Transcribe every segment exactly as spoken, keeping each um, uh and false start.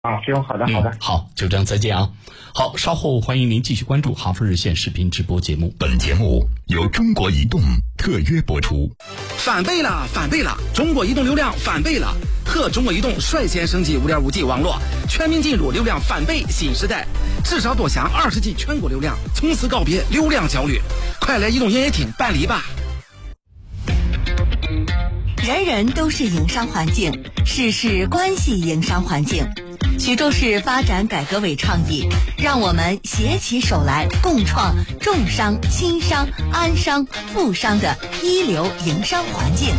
啊，行，好的，好的、 嗯，好，就这样，再见啊。好，稍后欢迎您继续关注哈佛热线视频直播节目。 本节目由中国移动特约播出。 翻倍了，翻倍了！中国移动流量翻倍了，和中国移动率先升级 五点五 G 网络，全面进入流量翻倍新时代，至少多享二十 G 全国流量，从此告别流量焦虑。快来移动营业厅办理吧！ 人人都是营商环境，事事关系营商环境。徐州市发展改革委倡议，让我们携起手来，共创重商、轻商、安商、富商的一流营商环境。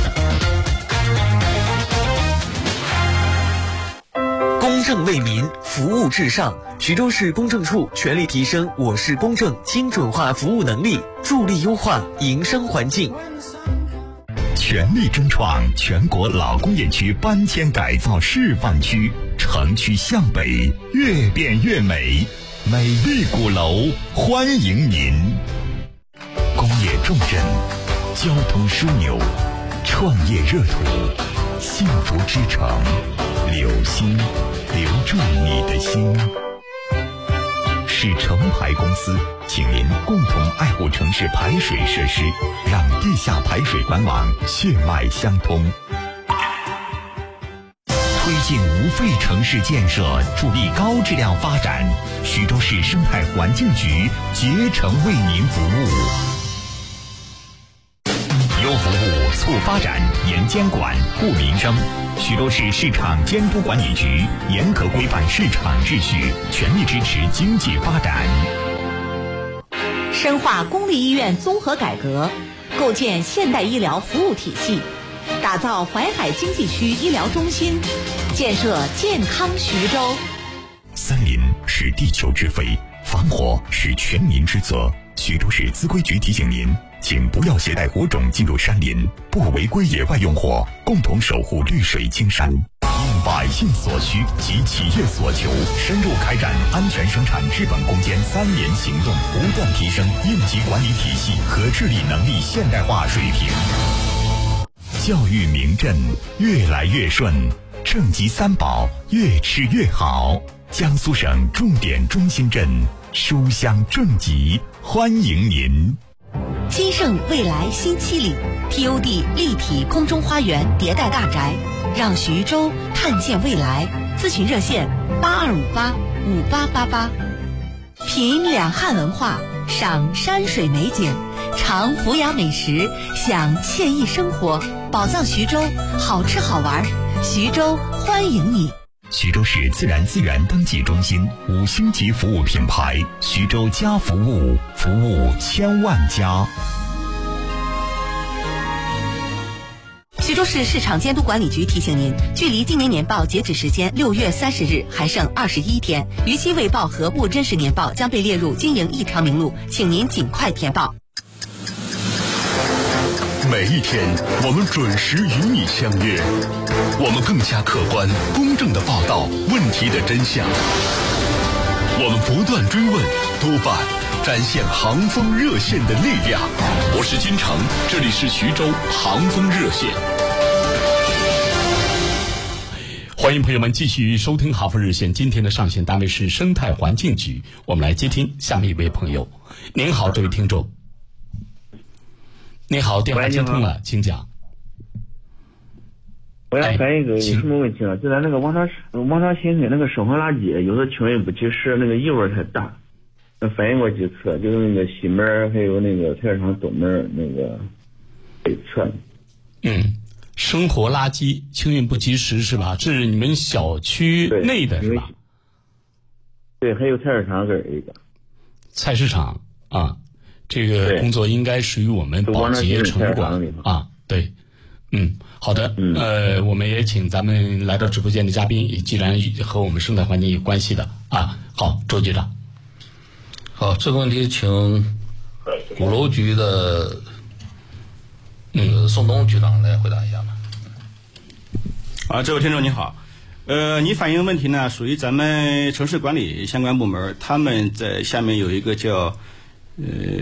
公正为民，服务至上。徐州市公证处全力提升我市公证精准化服务能力，助力优化营商环境。 全力争创全国老工业区搬迁改造示范区，城区向北，越变越美，美丽鼓楼欢迎您。工业重镇，交通枢纽，创业热土，幸福之城，留心，留住你的心。是城排公司请您共同爱护城市排水设施，让地下排水管网血脉相通，推进无废城市建设，助力高质量发展。徐州市生态环境局竭诚为您服务。优服务促发展，严监管护民生。徐州市市场监督管理局严格规范市场秩序，全力支持经济发展。 深化公立医院综合改革，构建现代医疗服务体系，打造淮海经济区医疗中心，建设健康徐州。 森林是地球之肺，防火是全民之责。徐州市资规局提醒您，请不要携带火种进入山林，不违规野外用火，共同守护绿水青山。应百姓所需及企业所求，深入开展安全生产治本攻坚三年行动，不断提升应急管理体系和治理能力现代化水平。教育名镇越来越顺，正极三宝越吃越好。江苏省重点中心镇书香正极，欢迎您。 金盛未来新七里 T O D 立体空中花园迭代大宅，让徐州看见未来。咨询热线八二五八五八八八。品两汉文化，赏山水美景，尝福雅美食，享惬意生活。宝藏徐州，好吃好玩，徐州欢迎你。 徐州市自然资源登记中心五星级服务品牌，徐州家服务，服务千万家。 徐州市市场监督管理局提醒您，距离今年年报截止时间六月三十日还剩二十一天，逾期未报和不真实年报将被列入经营异常名录，请您尽快填报。 每一天，我们准时与你相约，我们更加客观、公正地报道问题的真相。我们不断追问、督办，展现航风热线的力量。我是金城，这里是徐州航风热线。 欢迎朋友们继续收听哈佛热线，今天的上线单位是生态环境局，我们来接听下面一位朋友。您好，这位听众。您好，电话接通了，请讲。 我要反映一个有什么问题呢？就咱那个王朝王朝新村那个生活垃圾，有的清运不及时，那个异味太大，反映过几次，就是那个西门还有那个菜市场东门那个北侧。 嗯，生活垃圾清运不及时是吧？是你们小区内的是吧？ 对，还有菜市场这儿一个。 菜市场啊。这个工作应该属于我们保洁城管啊，对，嗯，好的，嗯、呃，我们也请咱们来到直播间的嘉宾，既然和我们生态环境有关系的啊，好，周局长。 好，这个问题请鼓楼局的那个宋东局长来回答一下吧。 啊，这位听众你好，呃，你反映的问题呢，属于咱们城市管理相关部门，他们在下面有一个叫。呃，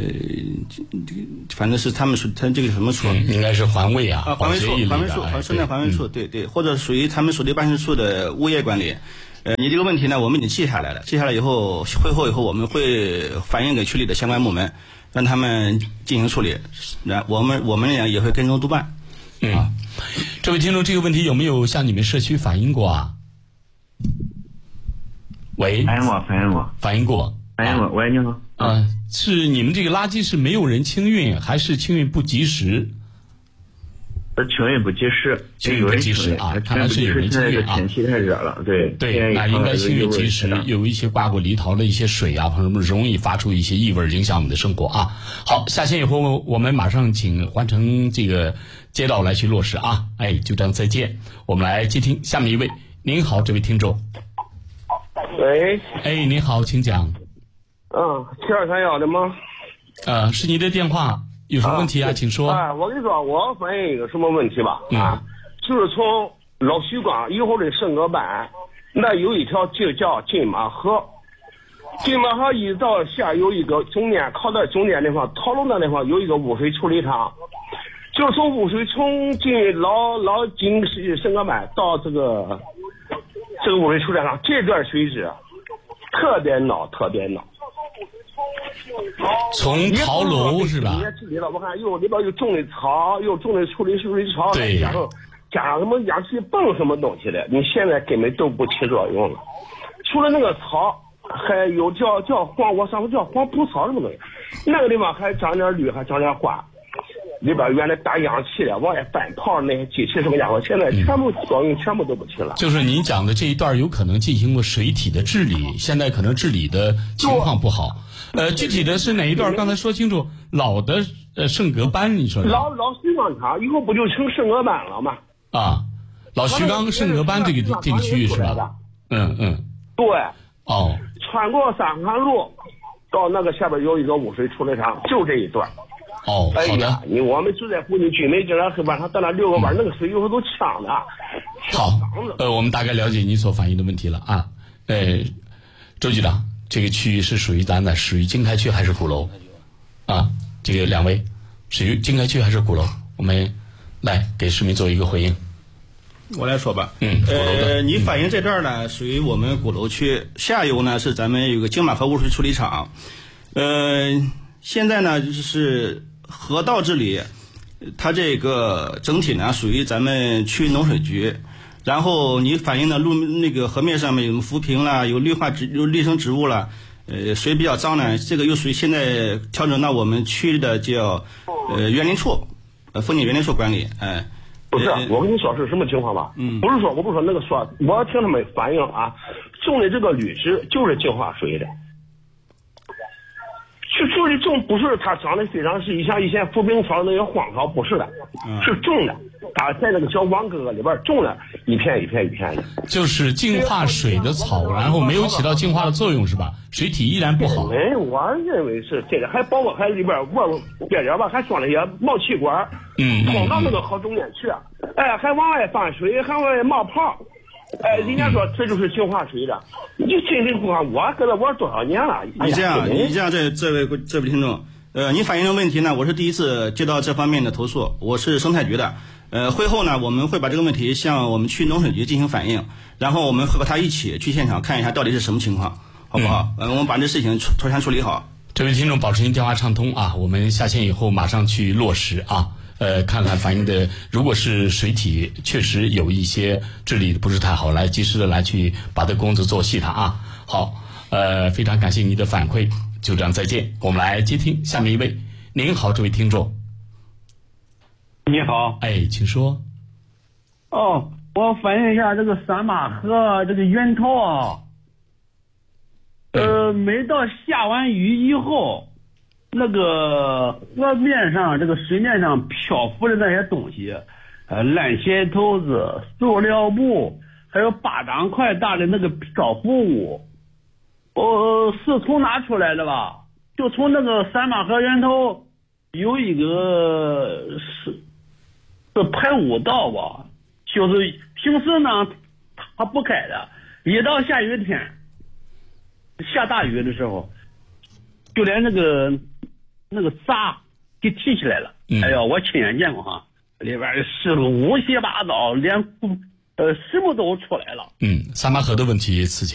反正是他们属他这个什么处、 嗯，应该是环卫啊， 啊，环卫处、环卫处、生态环卫处，对对，或者属于他们属地办事处的物业管理。 呃，你这个问题呢，我们已经记下来了，记下来以后，会后以后我们会反映给区里的相关部门，让他们进行处理，然我们我们也也会跟踪督办。 嗯，啊、这位听众，这个问题有没有向你们社区反映过啊？喂， 反映过，反映过， 反映过， 反映过。喂，你好。 啊、呃，是你们这个垃圾是没有人清运，还是清运不及时？ 清运不及时， 清运不及时啊，看来是有人清运啊。 天气太热了，对对，那应该清运及时。有一些挂过梨桃的一些水啊，什么容易发出一些异味，影响我们的生活啊。好，下线以后我们马上请环城这个街道来去落实啊。哎，就这样，再见。我们来接听下面一位。您好，这位听众。 喂。 哎，您好，请讲。 嗯，七二三幺的吗？ 呃，是你的电话。有什么问题啊？ 啊请说。 啊，我跟你说，我反映一个什么问题吧？ 嗯、 啊，就是从老徐庄以后的圣歌班，那有一条就叫金马河，金马河一到下有一个中间靠到中间地方，桃龙那地方有一个污水处理厂，就从污水从进老老金圣歌班到这个这个污水处理厂这段水质特别闹，特别闹。 从桃楼是吧？ 也处理了，我看又里边又种的草，又种的处理处理草， 对， 加上加上什么氧气泵什么东西的，你现在根本都不起作用了。除了那个草，还有叫叫黄，我上回叫黄蒲草什么东西，那个地方还长点绿，还长点花。里边原来打氧气的，往外翻泡那些机器什么家伙，现在全部作用全部都不起了。 就是您讲的这一段有可能进行过水体的治理，现在可能治理的情况不好。呃，具体的是哪一段？刚才说清楚，老的呃圣阁班，你说的。 老老徐庄厂以后不就成圣阁班了吗？ 啊，老徐庄圣阁班这个这个区域是吧？嗯嗯。 对。 哦。 穿过三环路，到那个下边有一个污水处理厂，就这一段。 哦， 哎好的。 你我们住在附近，居民经常黑晚上到那遛个弯、嗯，那个水有时候都呛的。 好，呃，我们大概了解你所反映的问题了啊。呃，周局长，这个区域是属于咱的，属于经开区还是鼓楼？啊，这个两位属于经开区还是鼓楼？我们来给市民做一个回应。 我来说吧， 嗯， 呃，你反映这段呢，属于我们鼓楼区，下游呢是咱们有个金马河污水处理厂，呃，现在呢就是河道治理，它这个整体呢属于咱们区农水局，然后你反映的路那个河面上面有浮萍啦，有绿化植有绿生植物啦，呃，水比较脏呢，这个又属于现在调整到我们区的叫呃园林处，呃风景园林处管理，哎、呃。 不是，我跟你说是什么情况吧？嗯，不是说我不是说那个说，我听他们反映啊，种的这个绿植就是净化水的，就就是种不是它长得非常是像以前浮萍草那些荒草，不是的，嗯、是种的，它在那个小网格里边种了一片一片一片的， 就是净化水的草，然后没有起到净化的作用是吧？水体依然不好。 没，我认为是这个，还包括还里边我边边吧，还装了些冒气管。 嗯， 通到那个河中间去，哎，还往外放水，还往外冒泡，哎，人家说这就是净化水的，你就真正不看，我搁这玩多少年了。 你这样，你这样，这这位这位听众，呃，你反映的问题呢，我是第一次接到这方面的投诉，我是生态局的，呃，会后呢，我们会把这个问题向我们区农水局进行反映，然后我们会和他一起去现场看一下到底是什么情况，好不好？嗯、呃，我们把这事情妥善处理好。 这位听众，保持您电话畅通啊，我们下线以后马上去落实啊。呃，看看反映的，如果是水体确实有一些治理不是太好，来及时的来去把这工作做细它啊。好，呃，非常感谢您的反馈，就这样再见。我们来接听下面一位。您好，这位听众。 你好， 哎，请说。 哦，我反映一下这个三马河这个源头啊，呃，每到下完雨以后。那个河面上，这个水面上漂浮的那些东西，呃，烂鞋头子、塑料布，还有巴掌块大的那个漂浮物，呃，是从哪出来的吧？就从那个三马河源头有一个是是排污道吧，就是平时呢它不开的，一到下雨天，下大雨的时候，就连那个。那个闸给提起来了，嗯、哎呀，我亲眼见过哈，里边是乌七八糟，连呃，什么都出来了。 嗯，撒马河的问题此前